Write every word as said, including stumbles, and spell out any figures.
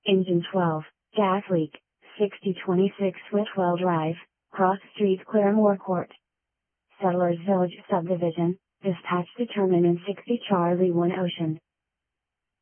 Engine twelve, gas leak, sixty twenty-six Whitwell Drive, Cross Street, Claremore Court. Settlers Village Subdivision, dispatch determinant sixty Charlie one Ocean.